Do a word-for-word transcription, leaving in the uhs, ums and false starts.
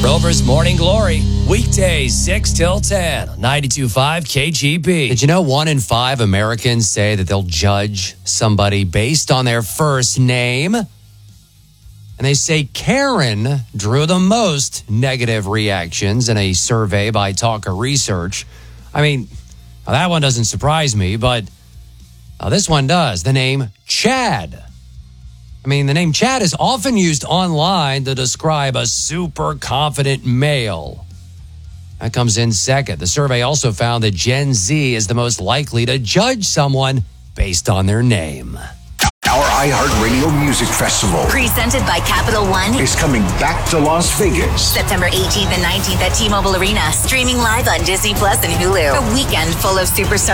Rover's Morning Glory, weekdays six till ten, ninety-two point five K G B. Did you know one in five Americans say that they'll judge somebody based on their first name? And they say Karen drew the most negative reactions in a survey by Talker Research. I mean, well, that one doesn't surprise me, but uh, this one does. The name Chad. I mean, the name Chad is often used online to describe a super confident male. That comes in second. The survey also found that Gen Z is the most likely to judge someone based on their name. Our iHeartRadio Music Festival, presented by Capital One, is coming back to Las Vegas. September eighteenth and nineteenth at T-Mobile Arena. Streaming live on Disney Plus and Hulu. A weekend full of superstars.